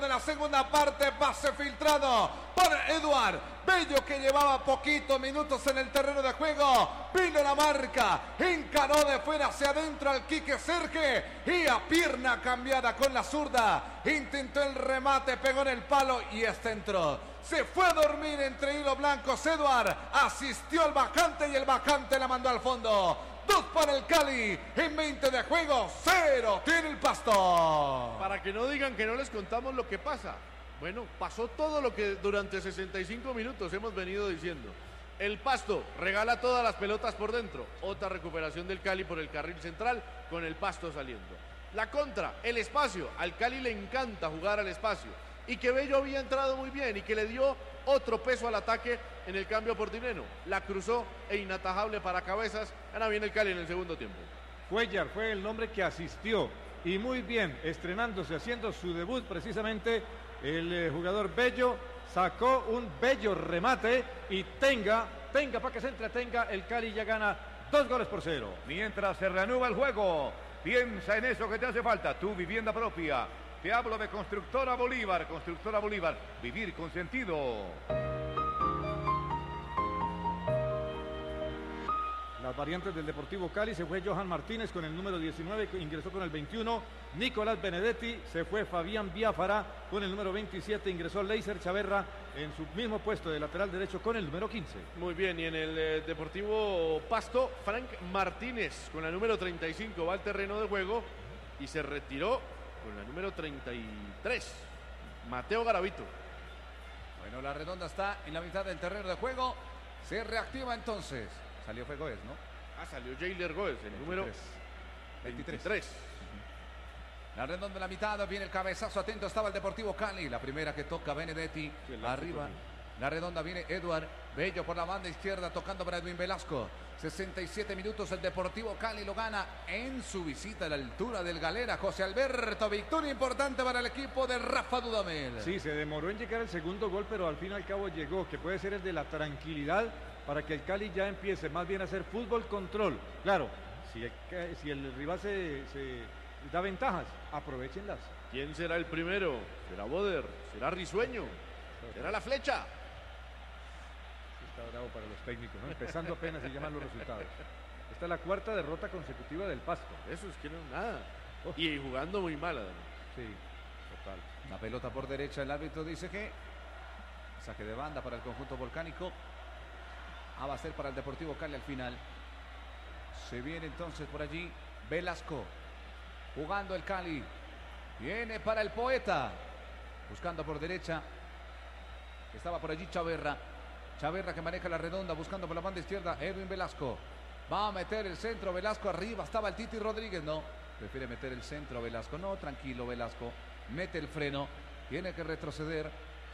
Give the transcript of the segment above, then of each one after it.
de la segunda parte. Pase filtrado por Eduard Bello, que llevaba poquitos minutos en el terreno de juego. Vino la marca, encaró de fuera hacia adentro al Quique Serge y a pierna cambiada con la zurda intentó el remate, pegó en el palo y entró. Se fue a dormir entre hilos blancos. Eduard asistió al bajante y el bajante la mandó al fondo. 2 para el Cali en 20 de juego, 0 tiene el Pasto. Para que no digan que no les contamos lo que pasa. Bueno, pasó todo lo que durante 65 minutos hemos venido diciendo. El Pasto regala todas las pelotas por dentro. Otra recuperación del Cali por el carril central con el Pasto saliendo. La contra, el espacio. Al Cali le encanta jugar al espacio. Y que Bello había entrado muy bien y que le dio otro peso al ataque en el cambio por Dineno. La cruzó e inatajable para Cabezas. Gana bien el Cali en el segundo tiempo. Cuellar fue el nombre que asistió y muy bien, estrenándose, haciendo su debut precisamente el jugador Bello. Sacó un bello remate y tenga para que se entretenga. El Cali ya gana 2-0. Mientras se reanuda el juego, piensa en eso que te hace falta, tu vivienda propia. Te hablo de Constructora Bolívar. Constructora Bolívar, vivir con sentido. Las variantes del Deportivo Cali: se fue Johan Martínez con el número 19, ingresó con el 21, Nicolás Benedetti, se fue Fabián Biafara con el número 27, ingresó Leiser Chaverra en su mismo puesto de lateral derecho con el número 15. Muy bien, y en el Deportivo Pasto, Frank Martínez con el número 35 va al terreno de juego y se retiró con la número 33, Mateo Garavito. Bueno, la redonda está en la mitad del terreno de juego. Se reactiva entonces. Salió fue Goes, ¿no? Salió Jailer Goes, el número 23. La redonda en la mitad, viene el cabezazo, atento estaba el Deportivo Cali. La primera que toca Benedetti, arriba. La redonda viene Eduard Bello por la banda izquierda, tocando para Edwin Velasco. 67 minutos, el Deportivo Cali lo gana en su visita a la altura del Galera. José Alberto, victoria importante para el equipo de Rafa Dudamel. Sí, se demoró en llegar el segundo gol, pero al fin y al cabo llegó, que puede ser el de la tranquilidad para que el Cali ya empiece más bien a hacer fútbol control. Claro, si el rival se da ventajas, aprovéchenlas. ¿Quién será el primero? ¿Será Boder? ¿Será Risueño? ¿Será la Flecha? Está bravo para los técnicos, ¿no? Empezando apenas y llaman los resultados. Esta es la cuarta derrota consecutiva del Pasto. Eso es que no es nada. Y jugando muy mal, además. Sí, total. La pelota por derecha, el árbitro dice que saque de banda para el conjunto volcánico. Va a ser para el Deportivo Cali al final. Se viene entonces por allí Velasco, jugando el Cali. Viene para el Poeta, buscando por derecha. Estaba por allí Chaverra. Chaverra que maneja la redonda, buscando por la banda izquierda. Edwin Velasco va a meter el centro. Velasco arriba, estaba el Titi Rodríguez. No, prefiere meter el centro Velasco. No, tranquilo Velasco, mete el freno. Tiene que retroceder.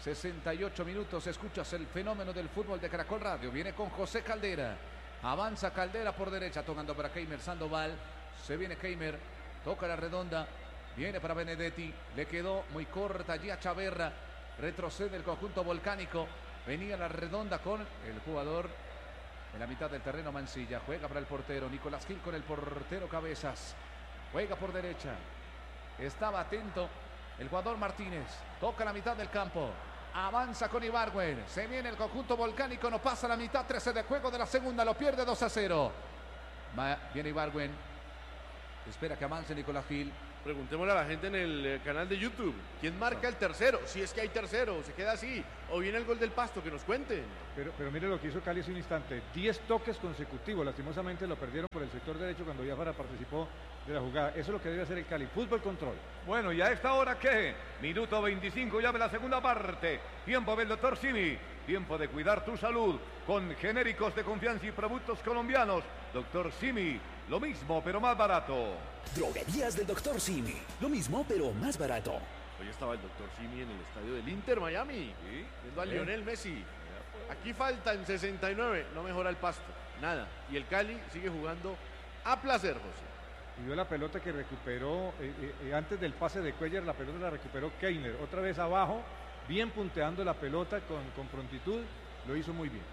68 minutos, escuchas el fenómeno del fútbol de Caracol Radio. Viene con José Caldera. Avanza Caldera por derecha, tocando para Keimer Sandoval. Se viene Keimer, toca la redonda. Viene para Benedetti. Le quedó muy corta allí a Chaverra. Retrocede el conjunto volcánico. Venía la redonda con el jugador en la mitad del terreno, Mancilla. Juega para el portero. Nicolás Gil con el portero Cabezas. Juega por derecha. Estaba atento el jugador Martínez. Toca la mitad del campo. Avanza con Ibargüen. Se viene el conjunto volcánico. No pasa la mitad. 13 de juego de la segunda. Lo pierde 2-0. Viene Ibargüen. Espera que avance Nicolás Gil. Preguntémosle a la gente en el canal de YouTube. ¿Quién marca el tercero? Si es que hay tercero. ¿Se queda así? ¿O viene el gol del Pasto? Que nos cuenten. Pero mire lo que hizo Cali hace un instante. 10 toques consecutivos. Lastimosamente lo perdieron por el sector derecho cuando Biafara participó de la jugada. Eso es lo que debe hacer el Cali. Fútbol control. Bueno, ¿y a esta hora qué? Minuto 25 ya de la segunda parte. Tiempo del doctor Simi. Tiempo de cuidar tu salud con genéricos de confianza y productos colombianos. Doctor Simi, lo mismo pero más barato. Droguerías del Dr. Simi. Lo mismo, pero más barato. Hoy estaba el Dr. Simi en el estadio del Inter Miami. ¿Sí? Viendo a Lionel Messi. Aquí faltan 69. No mejora el Pasto. Nada. Y el Cali sigue jugando a placer, José. Y vio la pelota que recuperó antes del pase de Cuellar. La pelota la recuperó Keiner. Otra vez abajo. Bien punteando la pelota con prontitud. Lo hizo muy bien.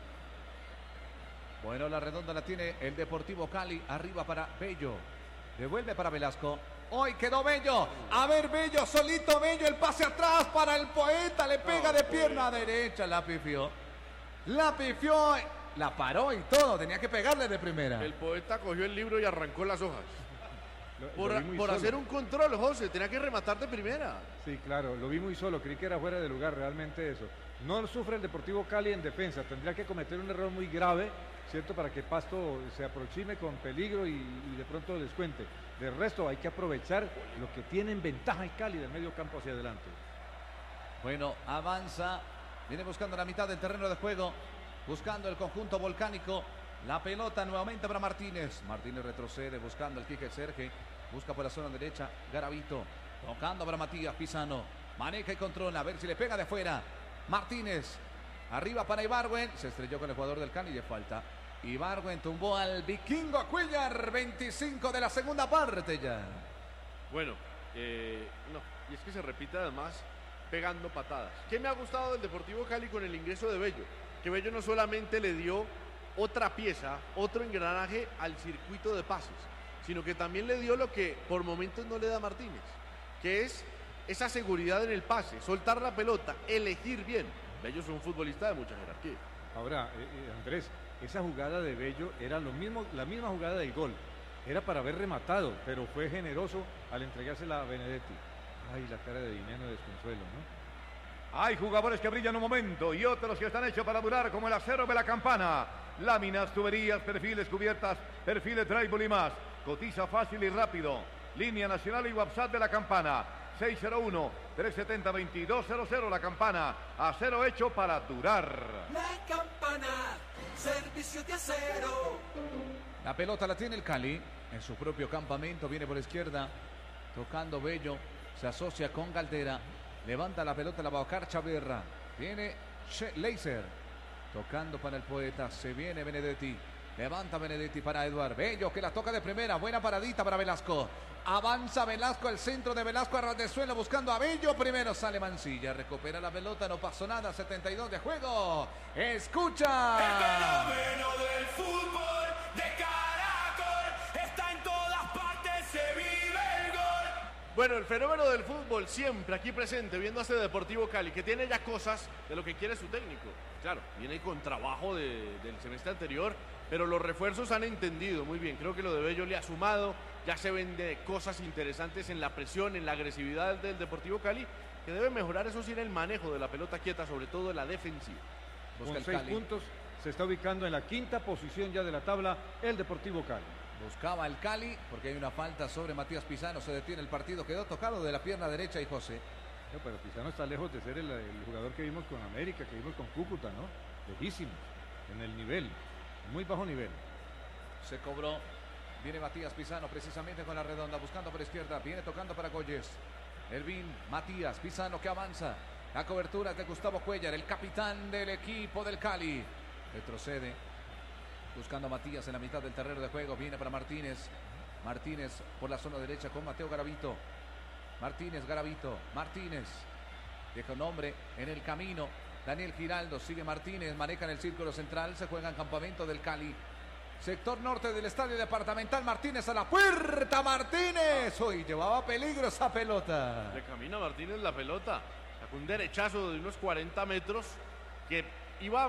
Bueno, la redonda la tiene el Deportivo Cali. Arriba para Bello. Devuelve para Velasco. Hoy quedó Bello. A ver, Bello, solito Bello, el pase atrás para el Poeta. Le pega de pierna derecha. La pifió. La paró y todo. Tenía que pegarle de primera. El Poeta cogió el libro y arrancó las hojas. Lo vi muy Por solo. hacer un control, José, tenía que rematar de primera. Sí, claro, lo vi muy solo, creí que era fuera de lugar realmente eso. No sufre el Deportivo Cali en defensa, tendría que cometer un error muy grave, ¿cierto? Para que Pasto se aproxime con peligro y de pronto descuente. De resto hay que aprovechar lo que tiene en ventaja el Cali del medio campo hacia adelante. Bueno, avanza, viene buscando la mitad del terreno de juego, buscando el conjunto volcánico. La pelota nuevamente para Martínez. Martínez retrocede buscando el Quique Serge. Busca por la zona derecha. Garavito. Tocando para Matías Pisano. Maneja y controla. A ver si le pega de fuera. Martínez. Arriba para Ibargüen. Se estrelló con el jugador del Cali y de falta. Ibargüen tumbó al vikingo Cuellar. 25 de la segunda parte ya. Bueno, no. Y es que se repite además pegando patadas. ¿Qué me ha gustado del Deportivo Cali con el ingreso de Bello? Que Bello no solamente le dio otra pieza, otro engranaje al circuito de pases, sino que también le dio lo que por momentos no le da Martínez, que es esa seguridad en el pase, soltar la pelota, elegir bien. Bello es un futbolista de mucha jerarquía. Ahora, Andrés, esa jugada de Bello era la misma jugada del gol. Era para haber rematado, pero fue generoso al entregársela a Benedetti. Ay, la cara de Dineno de desconsuelo, ¿no? Hay jugadores que brillan un momento y otros que están hechos para durar, como el acero de la campana. Láminas, tuberías, perfiles, cubiertas, perfiles, drywall y más. Cotiza fácil y rápido. Línea nacional y WhatsApp de la campana. 601-370-2200. La campana. Acero hecho para durar. La Campana, servicio de acero. La pelota la tiene el Cali en su propio campamento. Viene por izquierda. Tocando Bello. Se asocia con Galdera. Levanta la pelota, la va a buscar Chaverra. Viene Leiser. Tocando para el Poeta. Se viene Benedetti. Levanta Benedetti para Eduard Bello, que la toca de primera. Buena paradita para Velasco. Avanza Velasco al centro de Velasco a ras de suelo buscando a Bello. Primero sale Mancilla. Recupera la pelota. No pasó nada. 72 de juego. Escucha. El fenómeno del fútbol de Caracol está en todas partes. Se vive el gol. Bueno, el fenómeno del fútbol siempre aquí presente, viendo a este Deportivo Cali, que tiene ya cosas de lo que quiere su técnico. Claro, viene con trabajo del semestre anterior, pero los refuerzos han entendido muy bien. Creo que lo de Bello le ha sumado, ya se ven de cosas interesantes en la presión, en la agresividad del Deportivo Cali, que debe mejorar, eso sí, en el manejo de la pelota quieta, sobre todo en la defensiva. Busca Con el 6 Cali. puntos se está ubicando en la quinta posición ya de la tabla el Deportivo Cali. Buscaba el Cali porque hay una falta sobre Matías Pisano. Se detiene el partido. Quedó tocado de la pierna derecha y José. No, pero Pisano está lejos de ser el jugador que vimos con América, que vimos con Cúcuta, ¿no? Lejísimos en el nivel, muy bajo nivel. Se cobró. Viene Matías Pisano precisamente con la redonda. Buscando por izquierda. Viene tocando para Goyes. Elvin Matías Pisano que avanza. La cobertura es de Gustavo Cuellar, el capitán del equipo del Cali. Retrocede. Buscando a Matías en la mitad del terreno de juego. Viene para Martínez. Martínez por la zona derecha con Mateo Garavito. Martínez, Garavito. Martínez. Deja un hombre en el camino. Daniel Giraldo. Sigue Martínez. Maneja en el círculo central. Se juega en campamento del Cali. Sector norte del estadio departamental. Martínez a la puerta. Martínez. Uy, llevaba peligro esa pelota. Le camina Martínez la pelota. Sacó un derechazo de unos 40 metros que iba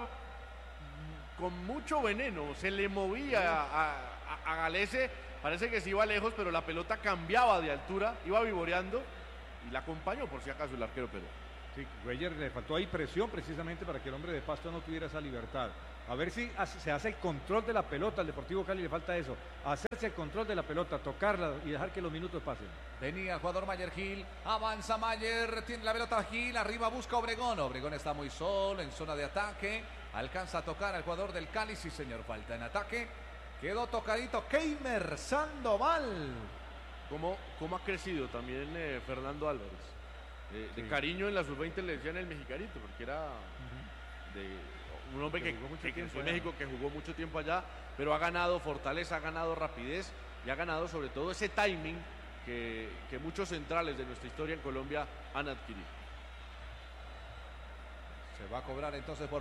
con mucho veneno, se le movía a Galese, parece que se iba lejos, pero la pelota cambiaba de altura, iba vivoreando y la acompañó por si acaso el arquero Perú. Sí, Cuellar le faltó ahí presión precisamente para que el hombre de Pasto no tuviera esa libertad. A ver si se hace el control de la pelota, al Deportivo Cali le falta eso, hacerse el control de la pelota, tocarla y dejar que los minutos pasen. Venía el jugador Mayer Gil, avanza Mayer, tiene la pelota Gil, arriba busca Obregón. Obregón está muy solo en zona de ataque, alcanza a tocar al jugador del Cali, sí señor, falta en ataque. Quedó tocadito Keimer Sandoval. ¿Cómo ha crecido también Fernando Álvarez? De Sí. cariño en la sub-20 le decían el mexicarito, porque era de un hombre que jugó mucho creció tiempo en allá. México, que jugó mucho tiempo allá, pero ha ganado fortaleza, ha ganado rapidez y ha ganado sobre todo ese timing que muchos centrales de nuestra historia en Colombia han adquirido. Se va a cobrar entonces por